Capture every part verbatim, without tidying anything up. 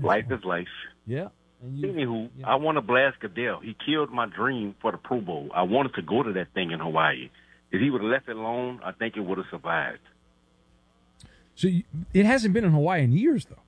Life is life. Yeah. And you, Anywho, yeah. I want to blast Goodell. He killed my dream for the Pro Bowl. I wanted to go to that thing in Hawaii. If he would have left it alone, I think it would have survived. So you, it hasn't been in Hawaii in years, though.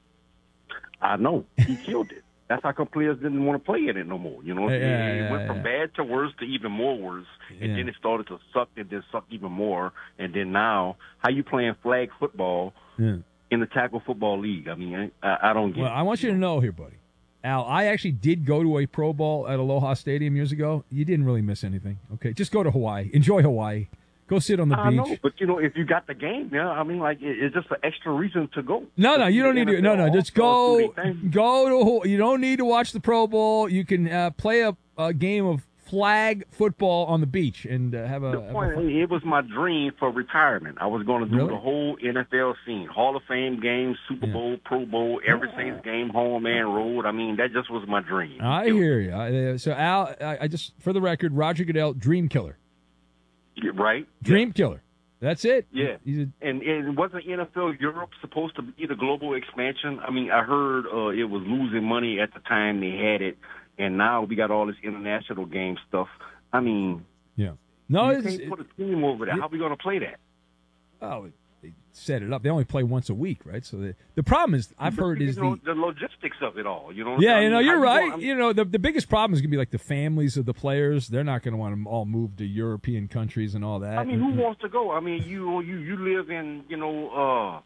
I know. He killed it. That's how come players didn't want to play in it no more. You know, Yeah, it, yeah, it yeah, went from yeah. bad to worse to even more worse, and Yeah. then it started to suck, and then suck even more. And then now, how you playing flag football Yeah. in the tackle football league? I mean, I, I don't get Well, it. I want you to know here, buddy. Al, I actually did go to a Pro Bowl at Aloha Stadium years ago. You didn't really miss anything. Okay, just go to Hawaii. Enjoy Hawaii. Go sit on the I beach. know, but you know, if you got the game, yeah, I mean, like it, it's just an extra reason to go. No, no, you don't need to. No, no, just go. Thing. Go to. Hawaii. You don't need to watch the Pro Bowl. You can uh, play a, a game of flag football on the beach and uh, have a. The have a point, fun- it was my dream for retirement. I was going to do Really? the whole N F L scene, Hall of Fame games, Super Yeah. Bowl, Pro Bowl, every Saints game, home and road. I mean, that just was my dream. I hear you. I, uh, so Al, I, I just for the record, Roger Goodell, dream killer, Yeah, right? dream killer. That's it. Yeah. He's a, And, and wasn't N F L Europe supposed to be the global expansion? I mean, I heard uh, it was losing money at the time they had it, and now we got all this international game stuff. I mean, yeah. No, you it's, can't put a team over there. it- How are we going to play that? oh, they set it up. They only play once a week, right? So the the problem is, I've heard you is know, the the logistics of it all. You know. What yeah, I you know, mean? you're How right. gonna- You know, the the biggest problem is gonna be like the families of the players. They're not gonna want to all move to European countries and all that. I mean, who wants to go? I mean, you you you live in you know, uh,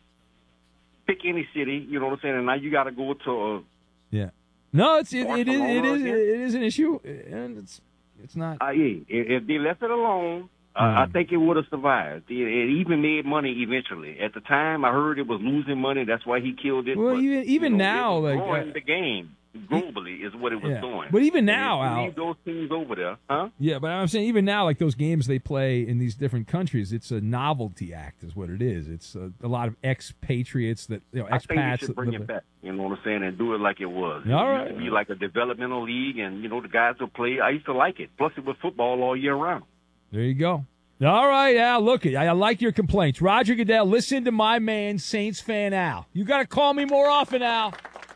pick any city. You know what I'm saying? And now you got to go to. Uh, Yeah. No, it's it, it is it Barcelona is again? it is an issue, and it's it's not. uh, yeah, if if they left it alone, uh, Mm. I think it would have survived. It, it even made money eventually. At the time, I heard it was losing money. That's why he killed it. Well, but, even- even you know, now, it was like, growing uh, the game globally is what it was Yeah. doing. But even And now, if you Al- leave those teams over there, huh? Yeah, but I'm saying even now, like those games they play in these different countries, it's a novelty act, is what it is. It's a, a lot of expatriates that you know I think you expats. should that bring live it there. back. You know what I'm saying, and do it like it was. All it right. used to be like a developmental league, and you know the guys will play. I used to like it. Plus, it was football all year round. There you go. All right, Al. Look, I, I like your complaints. Roger Goodell, listen to my man, Saints fan Al. You got to call me more often, Al.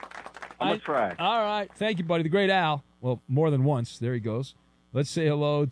I'm gonna I- try. All right. Thank you, buddy. The great Al. Well, more than once. There he goes. Let's say hello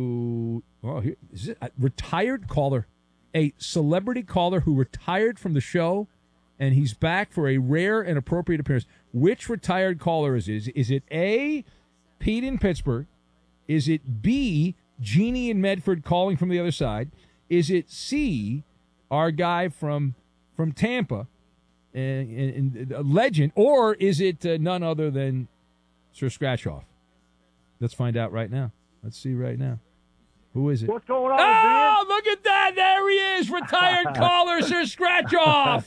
to oh, here, is it a retired caller, a celebrity caller who retired from the show, and he's back for a rare and appropriate appearance. Which retired caller is it? Is, is it A, Pete in Pittsburgh? Is it B, Jeannie in Medford calling from the other side? Is it C, our guy from from Tampa? And, and, and a legend, or is it uh, none other than Sir Scratchoff? Let's find out right now. Let's see right now. Who is it? What's going on, Oh, look at that! There he is, retired caller, Sir Scratchoff.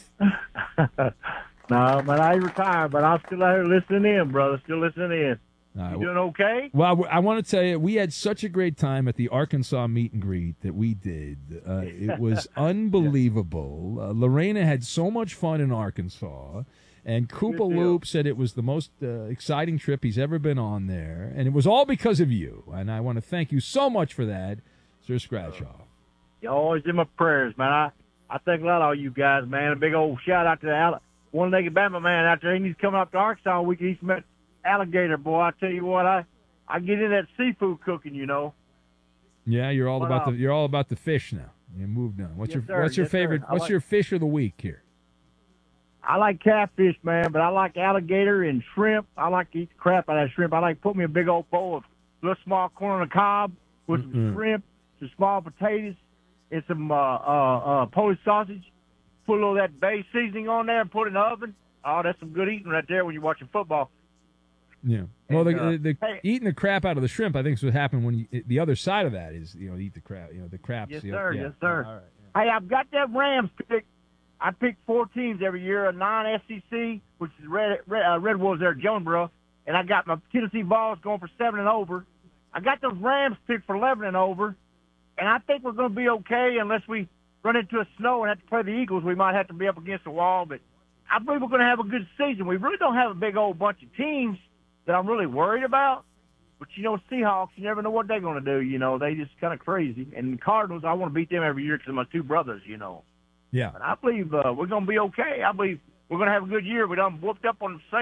Ben? No, man, I retired, but I'm still out here listening in, brother. Still listening in. All right, You well, doing okay? well, I want to tell you, we had such a great time at the Arkansas meet and greet that we did. Uh, it was unbelievable. Uh, Lorena had so much fun in Arkansas, and Koopa deal. Loop said it was the most uh, exciting trip he's ever been on there, and it was all because of you. And I want to thank you so much for that, Sir Scratchoff. You're always in my prayers, man. I, I think a lot of you guys, man. A big old shout out to the Al- one-legged Bama man out there. He's coming up to Arkansas week. He's met alligator, boy. I tell you what, I, I get in that seafood cooking, you know. Yeah, you're all What about the up? you're all about the fish now. You moved on. What's Yes, your sir. What's your Yes, sir. favorite I What's like- your fish of the week here? I like catfish, man, but I like alligator and shrimp. I like to eat the crap out of that shrimp. I like to put me a big old bowl of little small corn on the cob with some Mm-mm. shrimp, some small potatoes, and some uh, uh, uh, Polish sausage. Put a little of that bay seasoning on there and put it in the oven. Oh, that's some good eating right there when you're watching football. Yeah. Well, And, the, uh, the, the hey- eating the crap out of the shrimp, I think, is what happened when you, the other side of that is, you know, eat the crap, you know, the craps. Yes, the, sir. yeah. Yes, sir. All right. Yeah. Hey, I've got that Rams pick. I pick four teams every year, a non-S E C, which is Red Red, uh, Red Wolves there, Jonesboro, and I got my Tennessee Vols going for seven and over. I got those Rams picked for eleven and over, and I think we're going to be okay unless we run into a snow and have to play the Eagles. We might have to be up against the wall, but I believe we're going to have a good season. We really don't have a big old bunch of teams that I'm really worried about. But, you know, Seahawks, you never know what they're going to do. You know, they just kind of crazy. And the Cardinals, I want to beat them every year because of my two brothers, you know. Yeah. But I believe uh, we're going to be okay. I believe we're going to have a good year. We done whooped up on the Saints.